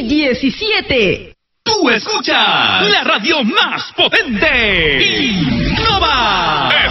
y 17. Tú escuchas la radio más potente. Innova.